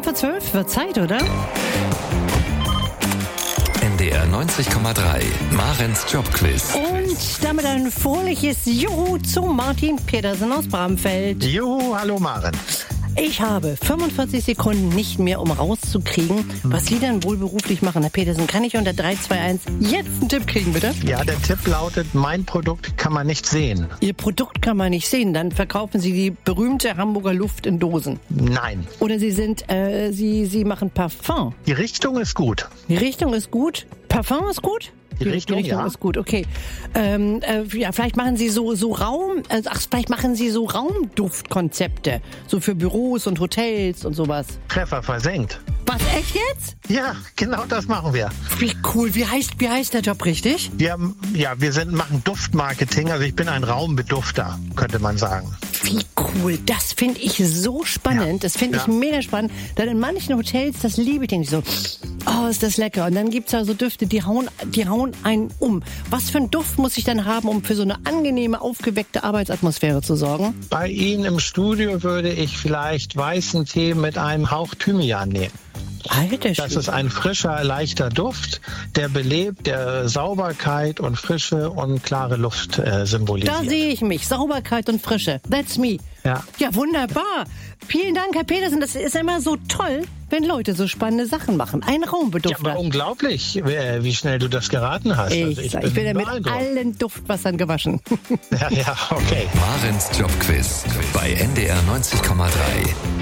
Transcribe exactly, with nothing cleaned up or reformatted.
vor zwölf, wird Zeit, oder? N D R neunzig Komma drei, Marens Jobquiz. Und damit ein fröhliches Juhu zu Martin Petersen aus Bramfeld. Juhu, hallo Maren. Ich habe fünfundvierzig Sekunden nicht mehr, um rauszukriegen, was Sie dann wohl beruflich machen. Herr Petersen, kann ich unter drei, zwei, eins jetzt einen Tipp kriegen, bitte? Ja, der Tipp lautet, mein Produkt kann man nicht sehen. Ihr Produkt kann man nicht sehen, dann verkaufen Sie die berühmte Hamburger Luft in Dosen. Nein. Oder Sie sind, äh, Sie, Sie machen Parfum. Die Richtung ist gut. Die Richtung ist gut. Parfum ist gut? Die Richtung, die Richtung ja. ist gut, okay. Ähm, äh, ja, vielleicht machen Sie so, so Raum, äh, ach, vielleicht machen Sie so Raumduftkonzepte. So für Büros und Hotels und sowas. Treffer versenkt. Was, echt jetzt? Ja, genau das machen wir. Wie cool. Wie heißt, wie heißt der Job richtig? Wir, ja, wir sind, machen Duftmarketing. Also ich bin ein Raumbedufter, könnte man sagen. Wie cool. Das finde ich so spannend. Ja. Das finde ich Ja. mega spannend. Denn in manchen Hotels, das liebe ich denke ich so, oh, ist das lecker. Und dann gibt's da so Düfte, die hauen, die hauen einen um. Was für einen Duft muss ich dann haben, um für so eine angenehme, aufgeweckte Arbeitsatmosphäre zu sorgen? Bei Ihnen im Studio würde ich vielleicht weißen Tee mit einem Hauch Thymian nehmen. Alter Das Schwede. ist ein frischer, leichter Duft, der belebt, der Sauberkeit und Frische und klare Luft äh, symbolisiert. Da sehe ich mich. Sauberkeit und Frische. That's me. Ja. Ja, wunderbar. Vielen Dank, Herr Petersen. Das ist immer so toll, wenn Leute so spannende Sachen machen. Ein Ja, Raumbedufter. aber unglaublich, wie, wie schnell du das geraten hast. ich, Also ich, ich bin ja mit beeindruckt. allen Duftwassern gewaschen. Ja, ja, okay. Marens Jobquiz bei N D R neunzig Komma drei.